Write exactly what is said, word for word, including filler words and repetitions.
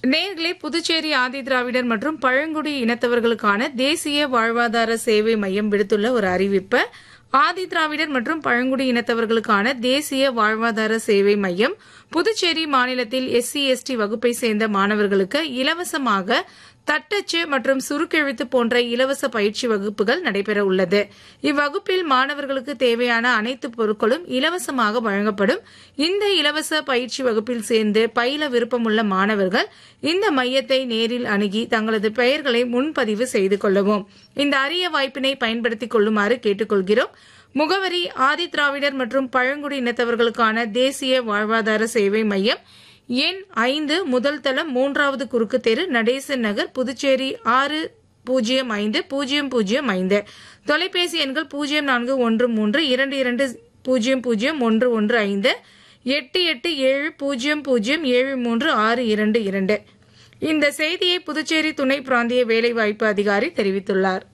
நேர்களே, புதுச்சேரி ஆதிதிராவிடர் மற்றும் பழங்குடி இனத்தவர்களுக்கான தேசிய வாழ்வாதார சேவை மையம் விடுத்துள்ள ஒரு அறிவிப்பு. ஆதிதிராவிடர் மற்றும் பழங்குடி இனத்தவர்களுக்கான தேசிய வாழ்வாதார சேவை மையம் புதுச்சேரி மாநிலத்தில் எஸ்சி எஸ்டி வகுப்பை சேர்ந்த மாணவர்களுக்கு இலவசமாக தட்டச்சு மற்றும் சுருக்கெழுத்து போன்ற இலவச பயிற்சி வகுப்புகள் நடைபெற உள்ளது. இவ்வகுப்பில் மாணவர்களுக்கு தேவையான அனைத்து பொருட்களும் இலவசமாக வழங்கப்படும். இந்த இலவச பயிற்சி வகுப்பில் சேர்ந்து பயில விருப்பமுள்ள மாணவர்கள் இந்த மையத்தை நேரில் அணுகி தங்களது பெயர்களை முன்பதிவு செய்து கொள்ளவும். இந்த அரிய வாய்ப்பினை பயன்படுத்திக் கொள்ளுமாறு கேட்டுக்கொள்கிறோம். முகவரி: ஆதிதிராவிடர் மற்றும் பழங்குடி இனத்தவர்களுக்கான தேசிய வாழ்வாதார சேவை மையம், எண் ஐந்து, முதல் தளம், மூன்றாவது குறுக்கு தெரு, நடேசன் நகர், புதுச்சேரி ஆறு பூஜ்ஜியம் ஐந்து பூஜ்ஜியம் பூஜ்ஜியம் ஐந்து. தொலைபேசி எண்கள் பூஜ்ஜியம் நான்கு ஒன்று மூன்று இரண்டு இரண்டு பூஜ்ஜியம் பூஜ்ஜியம் ஒன்று ஒன்று ஐந்து, எட்டு எட்டு ஏழு பூஜ்ஜியம் பூஜ்ஜியம் ஏழு மூன்று ஆறு இரண்டு இரண்டு. இந்த செய்தியை புதுச்சேரி துணை பிராந்திய வேலைவாய்ப்பு அதிகாரி தெரிவித்துள்ளார்.